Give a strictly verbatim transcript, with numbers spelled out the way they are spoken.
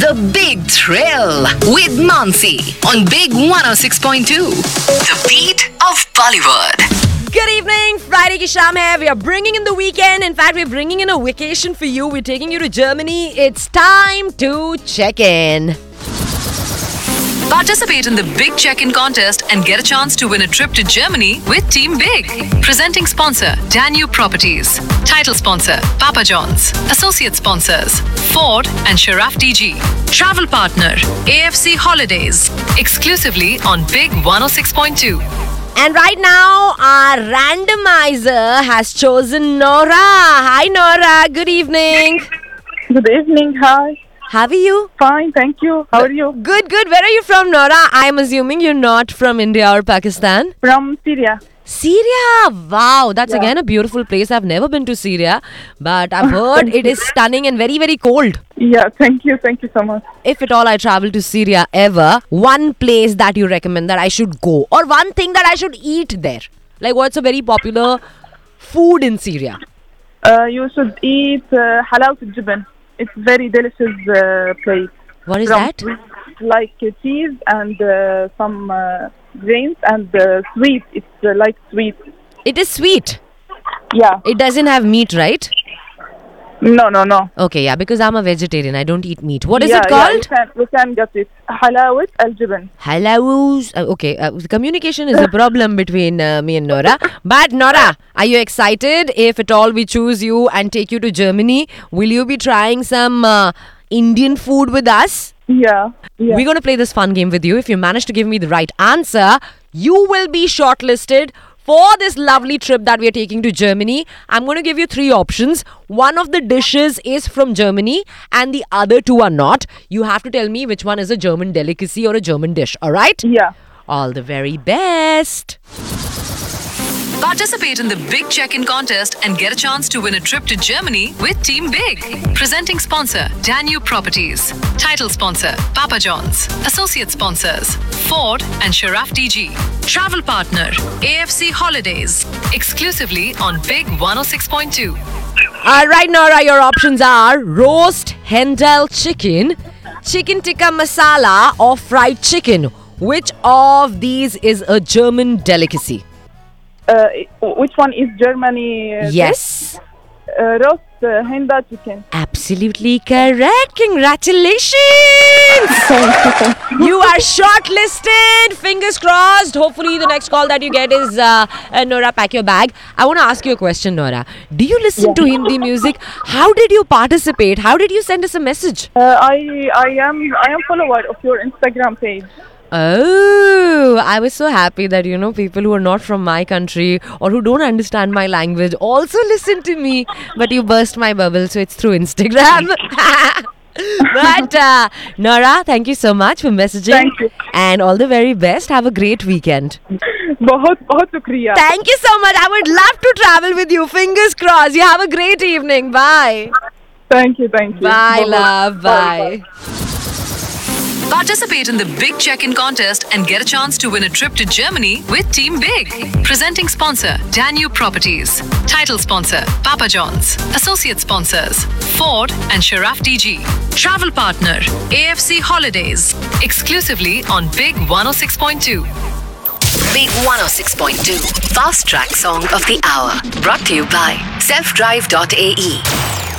The Big Thrill with Mansi on Big one oh six point two. The beat of Bollywood. Good evening. Friday ki sham hai. We are bringing in the weekend. In fact, we're bringing in a vacation for you. We're taking you to Germany. It's time to check in. Participate in the Big Check-In contest and get a chance to win a trip to Germany with Team Big. Presenting sponsor, Danube Properties. Title sponsor, Papa John's. Associate sponsors, Ford and Sharaf D G. Travel partner, A F C Holidays. Exclusively on Big one oh six point two. And right now, our randomizer has chosen Nora. Hi, Nora. Good evening. Good evening. Hi. How are you? Fine, thank you. How are you? Good, good. Where are you from, Nora? I'm assuming you're not from India or Pakistan. From Syria. Syria. Wow, that's Yeah. again a beautiful place. I've never been to Syria, but I've heard it is stunning and very, very cold. Yeah, thank you. Thank you so much. If at all I travel to Syria ever, one place that you recommend that I should go, or one thing that I should eat there. Like, what's a very popular food in Syria? Uh, you should eat uh, halawat al-jiban. It's very delicious uh, place. What is From that? Like uh, cheese and uh, some uh, grains and uh, sweet. It's uh, like sweet. It is sweet. Yeah. It doesn't have meat, right? No, no, no. Okay, yeah, because I'm a vegetarian. I don't eat meat. What is yeah, it called? Yeah, we can, we can get it. Halawat al-jiban. Halawus. Uh, okay, uh, communication is a problem between uh, me and Nora. But Nora, are you excited? If at all we choose you and take you to Germany, will you be trying some uh, Indian food with us? Yeah. yeah. We're going to play this fun game with you. If you manage to give me the right answer, you will be shortlisted for this lovely trip that we are taking to Germany. I'm going to give you three options. One of the dishes is from Germany and the other two are not. You have to tell me which one is a German delicacy or a German dish. All right? Yeah. All the very best. Participate in the Big Check-In contest and get a chance to win a trip to Germany with Team Big. Presenting sponsor, Danube Properties. Title sponsor, Papa John's. Associate sponsors, Ford and Sharaf D G. Travel partner, A F C Holidays. Exclusively on Big one oh six point two. All right, Nora, your options are roast Hendel chicken, chicken tikka masala or fried chicken. Which of these is a German delicacy? Uh, which one is Germany? Uh, Yes. Uh, roast uh, henda chicken. Absolutely correct. Congratulations. You are shortlisted. Fingers crossed. Hopefully the next call that you get is uh, uh, Nora, pack your bag. I want to ask you a question, Nora. Do you listen Yeah. to Hindi music? How did you participate? How did you send us a message? Uh, I I am I am follower of your Instagram page. Oh, I was so happy that, you know, people who are not from my country or who don't understand my language also listen to me. But you burst my bubble, so it's through Instagram. But, uh, Nora, thank you so much for messaging. Thank you. And all the very best. Have a great weekend. बहुत बहुत शुक्रिया. Thank you so much. I would love to travel with you. Fingers crossed. You have a great evening. Bye. Thank you, thank you. Bye, बहुत- love. Bye. Participate in the Big Check-In contest and get a chance to win a trip to Germany with Team Big. Presenting sponsor, Danube Properties. Title sponsor, Papa John's. Associate sponsors, Ford and Sharaf D G. Travel partner, A F C Holidays. Exclusively on Big one oh six point two. Big one oh six point two. Fast Track Song of the Hour. Brought to you by self drive dot a e.